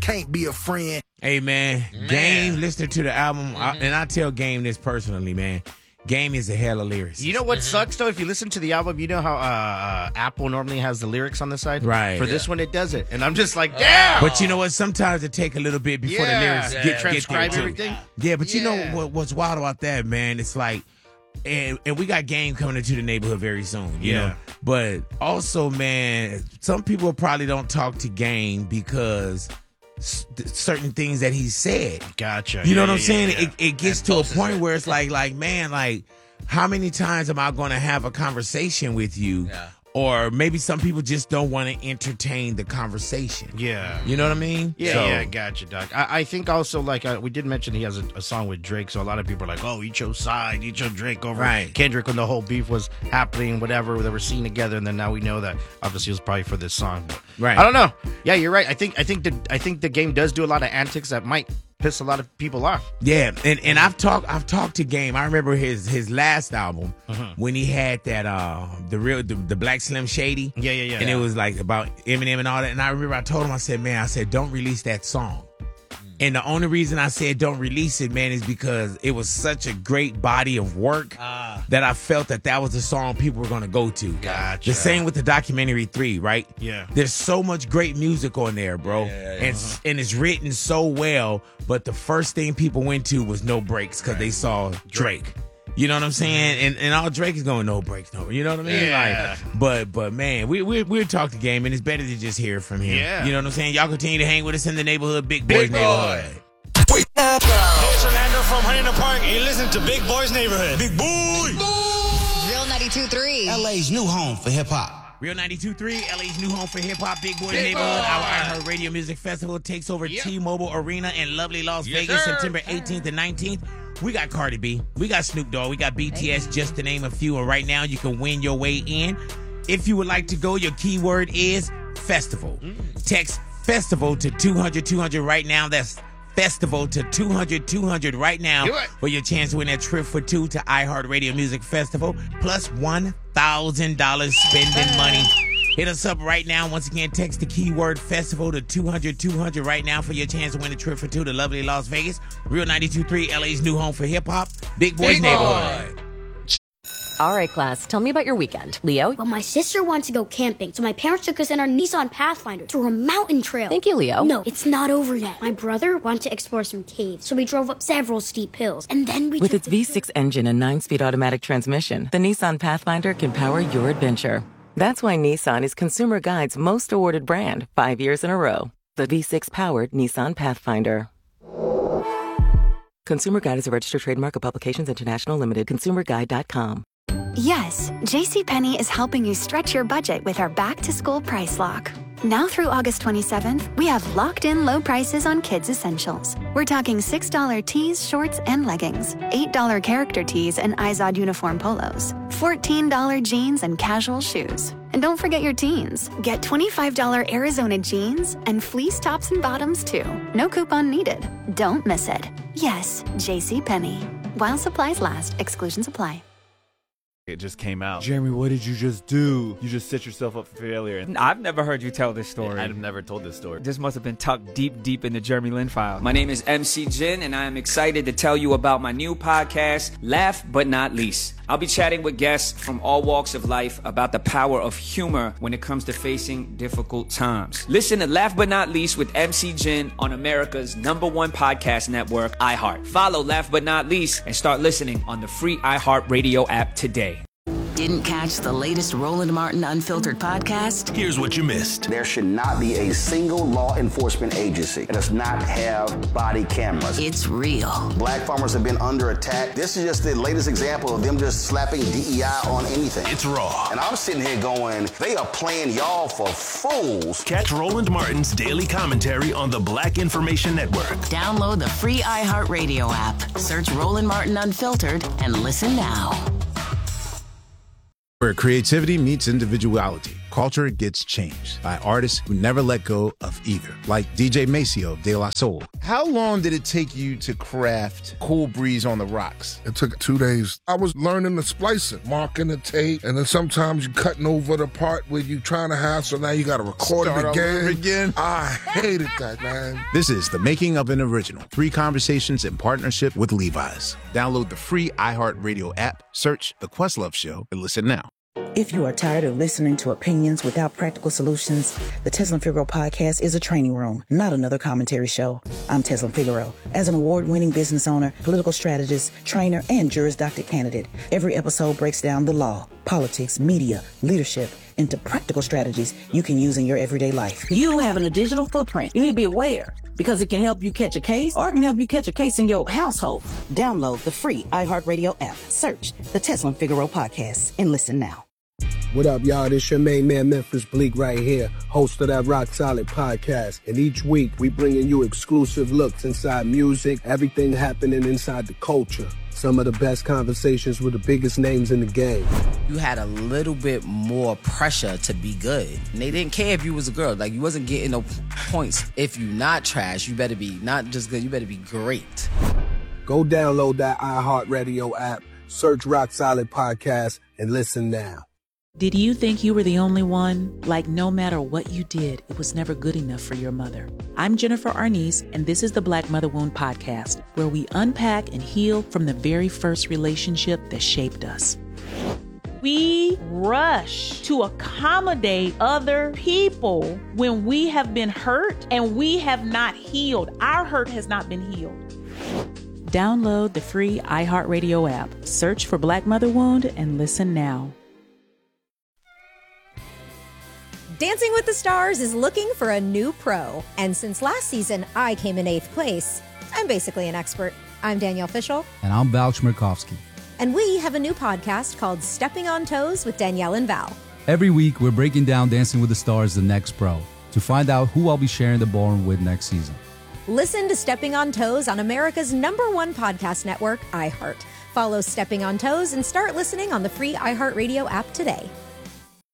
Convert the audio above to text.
can't be a friend. Hey, man. Game, listening to the album, and I tell Game this personally, man. Game is a hell of lyrics. You know what sucks, though? If you listen to the album, you know how Apple normally has the lyrics on the side? Right. For this one, it does it. And I'm just like, damn! But you know what? Sometimes it take a little bit before the lyrics get transcribe there, too. everything. Yeah, but you know what's wild about that, man? It's like, and we got Game coming into the neighborhood very soon, you know? But also, man, some people probably don't talk to Game because certain things that he said. Gotcha. You know what I'm saying? It gets to a point where it's like, man, like, how many times am I going to have a conversation with you? Yeah. Or maybe some people just don't want to entertain the conversation. Yeah. You know what I mean? Yeah, gotcha, Doc. I think also, like, we did mention he has a song with Drake, so a lot of people are like, oh, he chose side, he chose Drake over Kendrick when the whole beef was happening, whatever, they were seen together, and then now we know that obviously it was probably for this song. But I don't know. Yeah, you're right. I think the Game does do a lot of antics that might piss a lot of people off. Yeah, and I've talked to Game. I remember his last album when he had that the Black Slim Shady. Yeah. And it was like about Eminem and all that. And I remember I told him, I said, don't release that song. And the only reason I said don't release it, man, is because it was such a great body of work that I felt that was the song people were going to go to. Gotcha. The same with the documentary 3, right? Yeah. There's so much great music on there, bro. And it's written so well, but the first thing people went to was No Breaks because they saw Drake. You know what I'm saying? And all Drake is going, no breaks, no. You know what I mean? Yeah. Like, but man, we'll talk the Game, and it's better to just hear from him. Yeah. You know what I'm saying? Y'all continue to hang with us in the neighborhood, Big Boys Neighborhood. Hey, it's Orlando from Huntington Park, and you listen to Big Boys Neighborhood. Big Boy! Real 92.3. LA's new home for hip-hop. Real 92.3, LA's new home for hip-hop, Big Boys Neighborhood. Our iHeart Radio Music Festival takes over T-Mobile Arena in lovely Las Vegas, September 18th and 19th. We got Cardi B, we got Snoop Dogg, we got BTS, just to name a few. And right now, you can win your way in. If you would like to go, your keyword is festival. Text festival to 200-200 right now. That's festival to 200-200 right now for your chance to win that trip for two to iHeart Radio Music Festival, plus $1,000 spending money. Hit us up right now. Once again, text the keyword festival to 200-200 right now for your chance to win a trip for two to lovely Las Vegas. Real 92.3, LA's new home for hip-hop, Big Boys Neighborhood. All right, class, tell me about your weekend. Leo? Well, my sister wants to go camping, so my parents took us in our Nissan Pathfinder to a mountain trail. Thank you, Leo. No, it's not over yet. My brother wants to explore some caves, so we drove up several steep hills, and then we With its V6 engine and 9-speed automatic transmission, the Nissan Pathfinder can power your adventure. That's why Nissan is Consumer Guide's most awarded brand 5 years in a row. The V6-powered Nissan Pathfinder. Consumer Guide is a registered trademark of Publications International Limited. ConsumerGuide.com. Yes, JCPenney is helping you stretch your budget with our back-to-school price lock. Now through August 27th, we have locked-in low prices on kids' essentials. We're talking $6 tees, shorts, and leggings, $8 character tees and Izod uniform polos, $14 jeans and casual shoes. And don't forget your teens. Get $25 Arizona jeans and fleece tops and bottoms, too. No coupon needed. Don't miss it. Yes, JCPenney. While supplies last, exclusions apply. It just came out. Jeremy, what did you just do? You just set yourself up for failure. I've never heard you tell this story. I've never told this story. This must have been tucked deep in the Jeremy Lin file. My name is MC Jin, and I am excited to tell you about my new podcast, Laugh But Not Least. I'll be chatting with guests from all walks of life about the power of humor when it comes to facing difficult times. Listen to Laugh But Not Least with MC Jin on America's #1 podcast network, iHeart. Follow Laugh But Not Least and start listening on the free iHeart Radio app today. Didn't catch the latest Roland Martin Unfiltered podcast? Here's what you missed. There should not be a single law enforcement agency that does not have body cameras. It's real. Black farmers have been under attack. This is just the latest example of them just slapping DEI on anything. It's raw. And I'm sitting here going, they are playing y'all for fools. Catch Roland Martin's daily commentary on the Black Information Network. Download the free iHeartRadio app. Search Roland Martin Unfiltered and listen now. Where creativity meets individuality, culture gets changed by artists who never let go of either, like DJ Maceo of De La Soul. How long did it take you to craft Cool Breeze on the Rocks? It took 2 days. I was learning the splicing, marking the tape, and then sometimes you're cutting over the part where you're trying to have, so now you got to record it again. I hated that, man. This is the making of an original. 3 conversations in partnership with Levi's. Download the free iHeartRadio app, search The Questlove Show, and listen now. If you are tired of listening to opinions without practical solutions, the Teslin Figaro podcast is a training room, not another commentary show. I'm Teslin Figaro. As an award-winning business owner, political strategist, trainer, and Juris Doctor candidate, every episode breaks down the law, politics, media, leadership, into practical strategies you can use in your everyday life. You having a digital footprint, you need to be aware, because it can help you catch a case, or it can help you catch a case in your household. Download the free iHeartRadio app. Search the Teslin Figaro podcast and listen now. What up, y'all? This your main man, Memphis Bleak, right here, host of that Rock Solid podcast. And each week, we bringing you exclusive looks inside music, everything happening inside the culture. Some of the best conversations with the biggest names in the game. You had a little bit more pressure to be good. And they didn't care if you was a girl. Like, you wasn't getting no points. If you not trash, you better be not just good, you better be great. Go download that iHeartRadio app, search Rock Solid Podcast, and listen now. Did you think you were the only one? Like, no matter what you did, it was never good enough for your mother. I'm Jennifer Arnice, and this is the Black Mother Wound Podcast, where we unpack and heal from the very first relationship that shaped us. We rush to accommodate other people when we have been hurt and we have not healed. Our hurt has not been healed. Download the free iHeartRadio app. Search for Black Mother Wound and listen now. Dancing with the Stars is looking for a new pro. And since last season, I came in 8th place. I'm basically an expert. I'm Danielle Fishel. And I'm Val Chmerkovsky. And we have a new podcast called Stepping on Toes with Danielle and Val. Every week, we're breaking down Dancing with the Stars, the next pro, to find out who I'll be sharing the ballroom with next season. Listen to Stepping on Toes on America's #1 podcast network, iHeart. Follow Stepping on Toes and start listening on the free iHeartRadio app today.